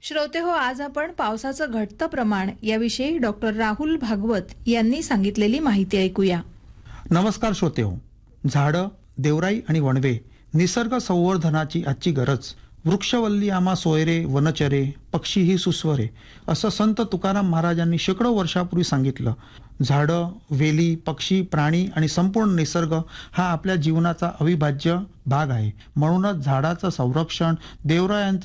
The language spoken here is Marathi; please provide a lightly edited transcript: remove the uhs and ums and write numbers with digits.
श्रोते हो, आज आपण पावसाचं घटतं प्रमाण याविषयी डॉक्टर राहुल भागवत यांनी सांगितलेली माहिती ऐकूया. नमस्कार श्रोतेहो. झाडं, देवराई आणि वणवे निसर्ग संवर्धनाची आजची गरज. वृक्षवल्ली आम्हा सोयरे, वनचरे, पक्षी ही सुस्वरे, असं संत तुकाराम महाराजांनी शेकडो वर्षापूर्वी सांगितलं. झाडं, वेली, पक्षी, प्राणी आणि संपूर्ण निसर्ग हा आपल्या जीवनाचा अविभाज्य भाग आहे. म्हणूनच झाडाचं संरक्षण, देवरायांचं